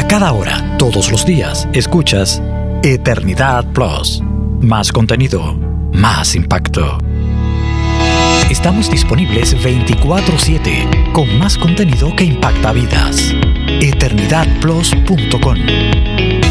A cada hora, todos los días, escuchas Eternidad Plus. Más contenido, más impacto. Estamos disponibles 24/7 con más contenido que impacta vidas. eternidadplus.com